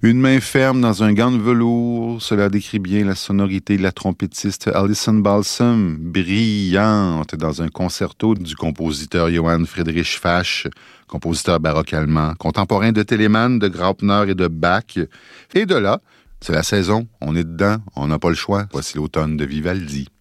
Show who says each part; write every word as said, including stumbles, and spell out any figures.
Speaker 1: Une main ferme dans un gant de velours, cela décrit bien la sonorité de la trompettiste Alison Balsam, brillante dans un concerto du compositeur Johann Friedrich Fasch, compositeur baroque allemand, contemporain de Telemann, de Graupner et de Bach. Et de là, c'est la saison, on est dedans, on n'a pas le choix. Voici l'automne de Vivaldi.